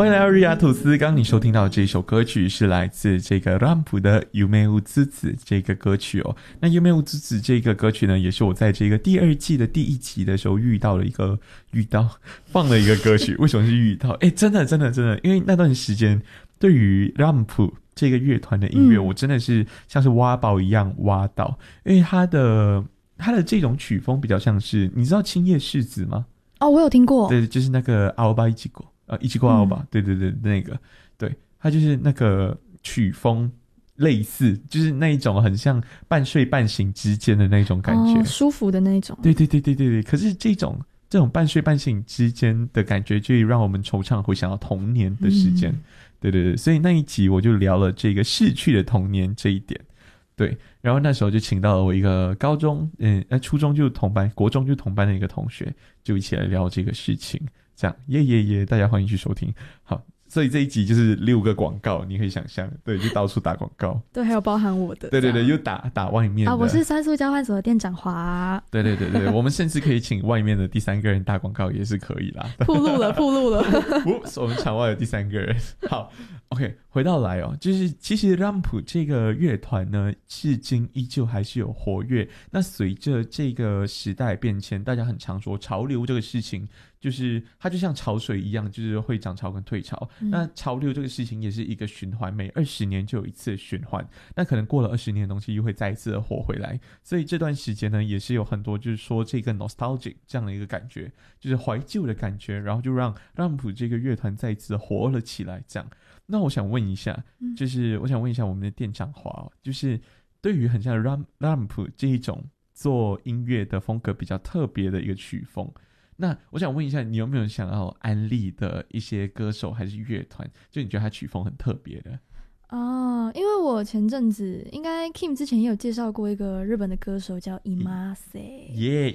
欢迎来到日亚吐司。刚刚你收听到的这首歌曲是来自这个 RAMP 的 Yume Utsutsu 这个歌曲哦。那 Yume Utsutsu 这个歌曲呢，也是我在这个第2季的第1集的时候放了一个歌曲。为什么是遇到？真的，因为那段时间对于 RAMP 这个乐团的音乐，我真的是像是挖宝一样挖到，因为它的这种曲风比较像是，你知道青叶世子吗？ 哦，我有听过。 对，就是那个青葉一子一起过奥吧，对，那个，对，它就是那个曲风类似，就是那一种很像半睡半醒之间的那种感觉， 舒服的那种。 对。可是这种半睡半醒之间的感觉，就让我们惆怅回想到童年的时间，对，所以那一集我就聊了这个逝去的童年这一点。对，然后那时候就请到了我一个高中初中就同班，国中就同班的一个同学，就一起来聊这个事情。这样耶，大家欢迎去收听。好，所以这一集就是6个广告，你可以想象，对，就到处打广告。 对，还有包含我的。 对，又打外面的。 我是酸素交换所的店长华。 对，我们甚至可以请外面的第3个人打广告也是可以啦。 暴露了。 我们场外有第3个人。好 ，OK， 回到来哦，就是其实 RAMP 这个乐团呢，至今依旧还是有活跃。那随着这个时代变迁，大家很常说潮流这个事情，就是它就像潮水一样，就是会涨潮跟退潮。那潮流这个事情也是一个循环，每20年就有一次的循环。那可能过了20年的东西又会再一次的活回来，所以这段时间呢，也是有很多就是说这个 nostalgic 这样的一个感觉，就是怀旧的感觉，然后就让 RAMP 这个乐团再一次活了起来。这样，那我想问一下，就是我想问一下我们的店长华，就是对于很像 RAMP 这一种做音乐的风格比较特别的一个曲风，那我想问一下，你有没有想要安利的一些歌手还是乐团，就你觉得他曲风很特别的？ 因为我前阵子应该 Kim 之前也有介绍过一个日本的歌手叫 Imase。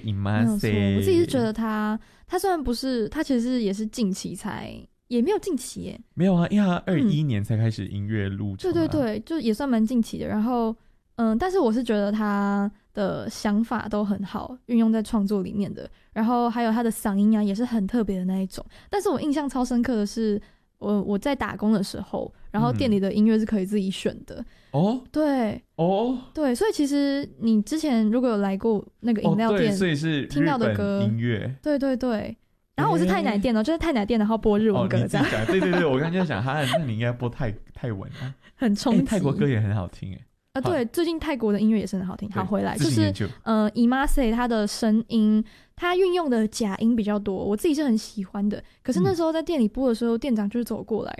Imase， 我自己是觉得他虽然不是，他其实也是近期才，也没有近期耶， 没有啊，因为他21年才开始音乐路程对，就也算蛮近期的。然后但是我是觉得他的想法都很好，运用在创作里面的，然后还有他的嗓音啊也是很特别的那一种。但是我印象超深刻的是我在打工的时候，然后店里的音乐是可以自己选的。对，所以其实你之前如果有来过那个饮料店， 所以是听到的歌音乐， 对。然后我是太奶店就是太奶店，然后播日文歌这样。 对，我刚才想那你应该播泰文啊， 很冲击。 泰国歌也很好听对，最近泰国的音乐也是很好听。好，回来就是Imase 他的声音，他运用的假音比较多，我自己是很喜欢的。可是那时候在店里播的时候，店长就是走过来，